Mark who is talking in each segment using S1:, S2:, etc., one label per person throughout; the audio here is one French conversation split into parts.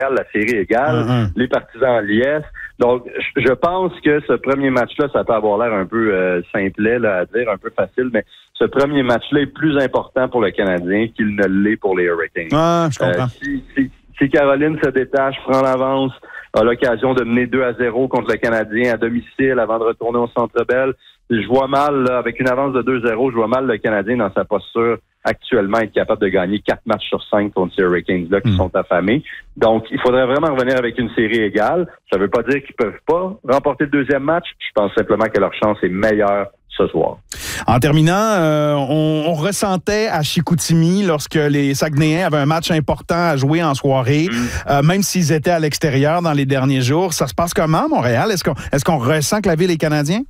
S1: la série égale, les partisans liesse. Donc, je pense que ce premier match-là, ça peut avoir l'air un peu simplet là, à dire, un peu facile, mais ce premier match-là est plus important pour le Canadien qu'il ne l'est pour les Hurricanes.
S2: Ah, je comprends.
S1: Si Caroline se détache, prend l'avance, a l'occasion de mener 2-0 contre le Canadien à domicile avant de retourner au Centre Bell, je vois mal, là, avec une avance de 2-0, je vois mal le Canadien dans sa posture actuellement être capable de gagner 4 matchs sur 5 contre ces Hurricanes-là qui sont affamés. Donc, il faudrait vraiment revenir avec une série égale. Ça ne veut pas dire qu'ils peuvent pas remporter le deuxième match. Je pense simplement que leur chance est meilleure ce soir.
S2: En terminant, on ressentait à Chicoutimi, lorsque les Saguenayens avaient un match important à jouer en soirée, même s'ils étaient à l'extérieur dans les derniers jours. Ça se passe comment à Montréal? Est-ce qu'on ressent que la ville est canadienne?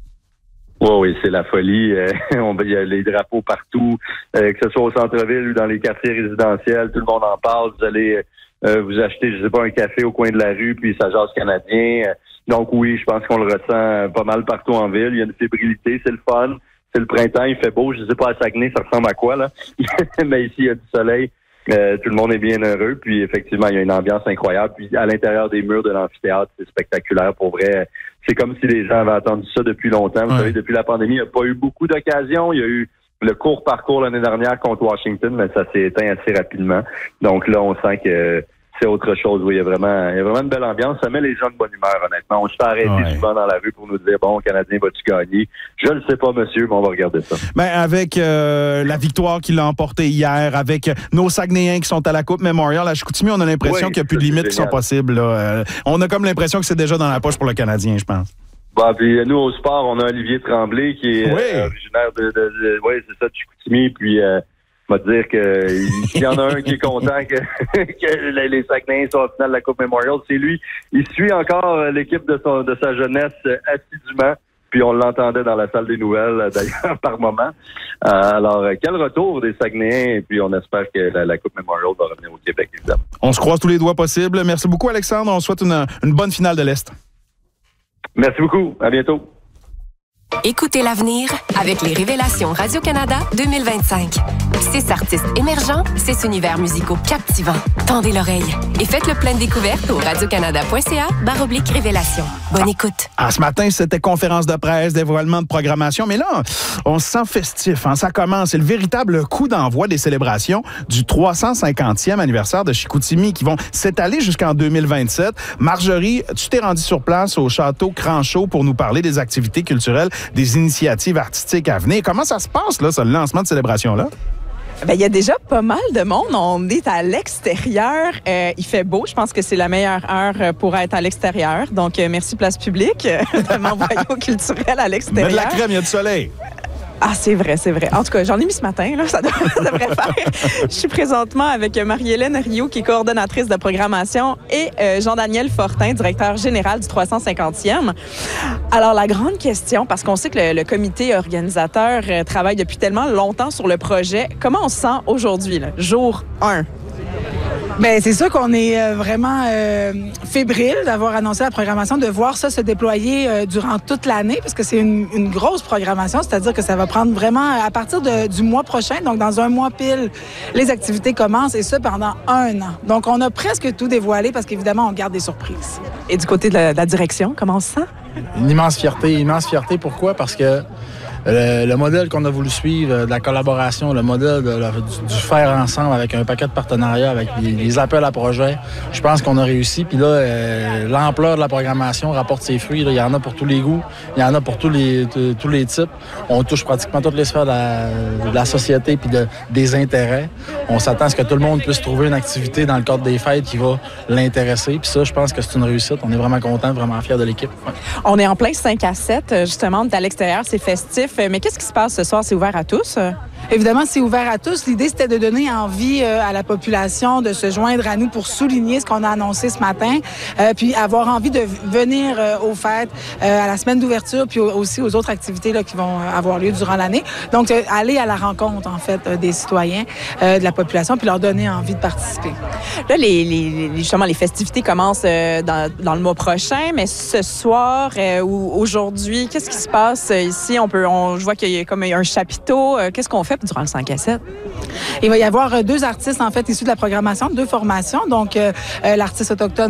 S1: Oui, c'est la folie. Il y a les drapeaux partout, que ce soit au centre-ville ou dans les quartiers résidentiels. Tout le monde en parle. Vous allez vous acheter, je sais pas, un café au coin de la rue, puis ça jase canadien. Donc oui, je pense qu'on le ressent pas mal partout en ville. Il y a une fébrilité, c'est le fun. C'est le printemps, il fait beau. Je sais pas à Saguenay, ça ressemble à quoi, là? Mais ici, il y a du soleil. Tout le monde est bien heureux. Puis effectivement, il y a une ambiance incroyable. Puis à l'intérieur des murs de l'amphithéâtre, c'est spectaculaire. Pour vrai, c'est comme si les gens avaient attendu ça depuis longtemps. Vous savez, depuis la pandémie, il n'y a pas eu beaucoup d'occasions. Il y a eu le court parcours l'année dernière contre Washington, mais ça s'est éteint assez rapidement. Donc là, on sent que c'est autre chose. Oui, il y a vraiment une belle ambiance. Ça met les gens de bonne humeur, honnêtement. On se fait arrêter souvent dans la rue pour nous dire, bon, Canadien, vas-tu gagner? Je le sais pas, monsieur, mais on va regarder ça.
S2: Ben, avec la victoire qu'il a emportée hier, avec nos Saguenayens qui sont à la Coupe Memorial à Chicoutimi, on a l'impression qu'il n'y a plus de limites qui sont possibles. Là. On a comme l'impression que c'est déjà dans la poche pour le Canadien, je pense.
S1: Bon, puis nous, au sport, on a Olivier Tremblay qui est originaire c'est ça, de Chicoutimi, puis on va dire que il y en a un qui est content que les Saguenayens soient au final de la Coupe Memorial, c'est lui. Il suit encore l'équipe de sa jeunesse assidûment, puis on l'entendait dans la salle des nouvelles, d'ailleurs, par moment. Alors, quel retour des Saguenayens, et puis on espère que la Coupe Memorial va revenir au Québec, évidemment.
S2: On se croise tous les doigts possibles. Merci beaucoup, Alexandre. On souhaite une bonne finale de l'Est.
S1: Merci beaucoup. À bientôt.
S3: Écoutez l'avenir avec les Révélations Radio-Canada 2025. 6 artistes émergents, 6 univers musicaux captivants. Tendez l'oreille et faites le plein de découvertes au radiocanada.ca/révélation. Bonne écoute.
S2: Ce matin, c'était conférence de presse, dévoilement de programmation. Mais là, on se sent festif. Hein? Ça commence. C'est le véritable coup d'envoi des célébrations du 350e anniversaire de Chicoutimi qui vont s'étaler jusqu'en 2027. Marjorie, tu t'es rendue sur place au château Cranchot pour nous parler des activités culturelles, des initiatives artistiques à venir. Comment ça se passe, là, ce lancement de célébration-là?
S4: Bien, il y a déjà pas mal de monde. On est à l'extérieur. Il fait beau. Je pense que c'est la meilleure heure pour être à l'extérieur. Donc, merci Place Publique de m'envoyer au culturel à l'extérieur.
S2: Mets de la crème, il y a du soleil.
S4: Ah, c'est vrai, c'est vrai. En tout cas, j'en ai mis ce matin, là, ça devrait faire. Je suis présentement avec Marie-Hélène Rio, qui est coordonnatrice de programmation, et Jean-Daniel Fortin, directeur général du 350e. Alors, la grande question, parce qu'on sait que le comité organisateur travaille depuis tellement longtemps sur le projet, comment on se sent aujourd'hui, là, jour 1?
S5: Bien, c'est sûr qu'on est vraiment fébrile d'avoir annoncé la programmation, de voir ça se déployer durant toute l'année, parce que c'est une grosse programmation, c'est-à-dire que ça va prendre vraiment à partir du mois prochain, donc dans un mois pile, les activités commencent, et ça pendant 1 an. Donc, on a presque tout dévoilé, parce qu'évidemment, on garde des surprises.
S4: Et du côté de la direction, comment on se sent?
S6: Une immense fierté. Pourquoi? Parce que le modèle qu'on a voulu suivre, de la collaboration, le modèle du faire ensemble avec un paquet de partenariats, avec les appels à projets, je pense qu'on a réussi. Puis là, l'ampleur de la programmation rapporte ses fruits. Là. Il y en a pour tous les goûts, il y en a pour tous les types. On touche pratiquement toutes les sphères de la société puis des intérêts. On s'attend à ce que tout le monde puisse trouver une activité dans le cadre des fêtes qui va l'intéresser. Puis ça, je pense que c'est une réussite. On est vraiment contents, vraiment fiers de l'équipe. Ouais.
S4: On est en plein 5 à 7, justement, à l'extérieur, c'est festif. Mais qu'est-ce qui se passe ce soir? C'est ouvert à tous?
S5: Évidemment, c'est ouvert à tous. L'idée, c'était de donner envie à la population de se joindre à nous pour souligner ce qu'on a annoncé ce matin, puis avoir envie de venir aux fêtes, à la semaine d'ouverture, puis aussi aux autres activités là, qui vont avoir lieu durant l'année. Donc, aller à la rencontre, en fait, des citoyens, de la population, puis leur donner envie de participer.
S4: Là, justement, les festivités commencent dans le mois prochain, mais ce soir ou aujourd'hui, qu'est-ce qui se passe ici? Je vois qu'il y a comme un chapiteau. Qu'est-ce qu'on fait durant le 5 à 7?
S5: Il va y avoir 2 artistes, en fait, issus de la programmation, 2 formations. Donc, l'artiste autochtone